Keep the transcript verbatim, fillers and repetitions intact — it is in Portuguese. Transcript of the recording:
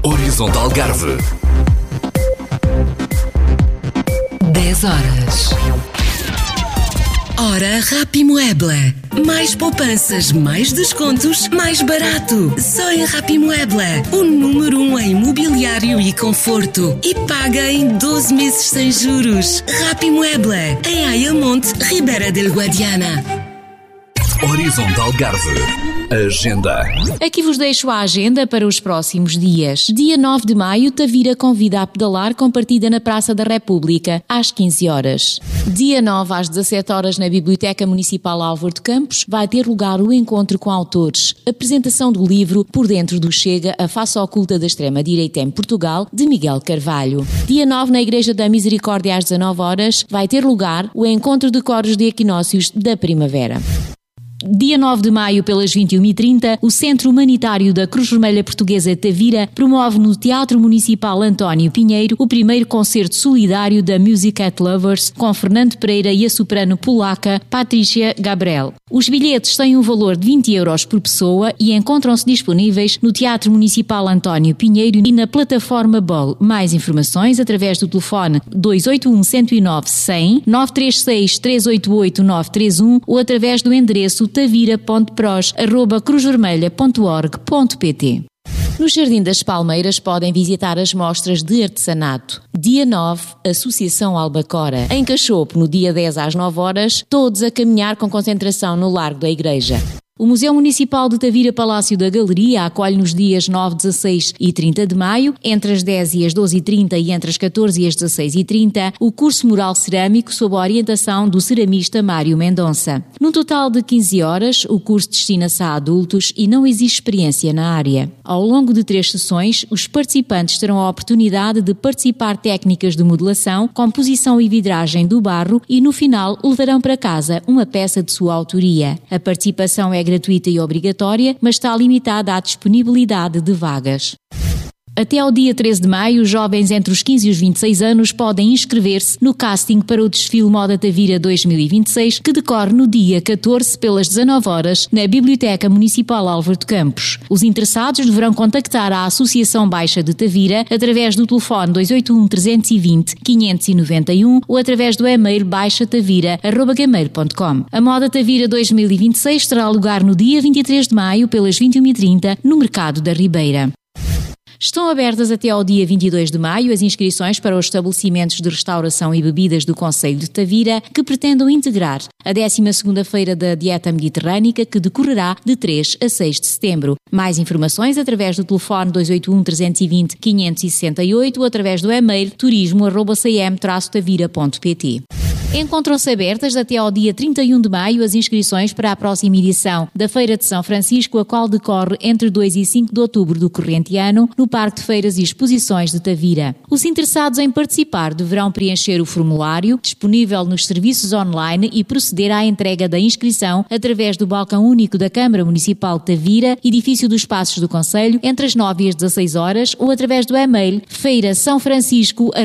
Horizonte Algarve. dez horas. Hora Rapimueble. Mais poupanças, mais descontos, mais barato. Só em Rapimueble. O número um em mobiliário e conforto. E paga em doze meses sem juros. Rapimueble. Em Ayamonte, Ribeira del Guadiana. Horizonte Algarve. Agenda. Aqui vos deixo a agenda para os próximos dias. Dia nove de maio, Tavira convida a pedalar com partida na Praça da República, às quinze horas. Dia nove, às dezassete horas, na Biblioteca Municipal Álvaro de Campos, vai ter lugar o encontro com autores. Apresentação do livro Por Dentro do Chega, a face oculta da extrema-direita em Portugal, de Miguel Carvalho. Dia nove, na Igreja da Misericórdia, às dezanove horas, vai ter lugar o encontro de coros de equinócios da primavera. Dia nove de maio, pelas vinte e uma e trinta, o Centro Humanitário da Cruz Vermelha Portuguesa Tavira promove no Teatro Municipal António Pinheiro o primeiro concerto solidário da Music at Lovers com Fernando Pereira e a soprano polaca Patrícia Gabriel. Os bilhetes têm um valor de vinte euros por pessoa e encontram-se disponíveis no Teatro Municipal António Pinheiro e na plataforma Bol. Mais informações através do telefone dois oito um, um zero nove, cem, nove três seis, três oito oito, nove três um ou através do endereço tavira ponto pros arroba cruzvermelha ponto org ponto pt. No Jardim das Palmeiras podem visitar as mostras de artesanato. Dia nove, Associação Albacora. Em Cachopo, no dia dez às nove horas, todos a caminhar com concentração no Largo da Igreja. O Museu Municipal de Tavira Palácio da Galeria acolhe nos dias nove, dezasseis e trinta de maio, entre as dez e as doze e trinta e entre as catorze e as dezasseis e trinta, o curso Mural Cerâmico sob a orientação do ceramista Mário Mendonça. Num total de quinze horas, o curso destina-se a adultos e não existe experiência na área. Ao longo de três sessões, os participantes terão a oportunidade de participar técnicas de modelação, composição e vidragem do barro e, no final, levarão para casa uma peça de sua autoria. A participação é gratuita e obrigatória, mas está limitada à disponibilidade de vagas. Até ao dia treze de maio, os jovens entre os quinze e os vinte e seis anos podem inscrever-se no casting para o desfile Moda Tavira dois mil e vinte e seis, que decorre no dia catorze, pelas dezanove horas, na Biblioteca Municipal Álvaro de Campos. Os interessados deverão contactar a Associação Baixa de Tavira através do telefone dois oito um, trezentos e vinte, quinhentos e noventa e um ou através do e-mail baixa tavira arroba gmail ponto com. A Moda Tavira dois mil e vinte e seis terá lugar no dia vinte e três de maio, pelas vinte e uma e trinta, no Mercado da Ribeira. Estão abertas até ao dia vinte e dois de maio as inscrições para os estabelecimentos de restauração e bebidas do concelho de Tavira que pretendam integrar a décima segunda Feira da Dieta Mediterrânica, que decorrerá de três a seis de setembro. Mais informações através do telefone dois oito um, trezentos e vinte, quinhentos e sessenta e oito ou através do e-mail turismo arroba c m traço tavira ponto pt. Encontram-se abertas até ao dia trinta e um de maio as inscrições para a próxima edição da Feira de São Francisco, a qual decorre entre dois e cinco de outubro do corrente ano, no Parque de Feiras e Exposições de Tavira. Os interessados em participar deverão preencher o formulário, disponível nos serviços online, e proceder à entrega da inscrição através do balcão único da Câmara Municipal de Tavira, edifício dos Passos do Concelho, entre as nove e as dezasseis horas, ou através do e-mail feira são francisco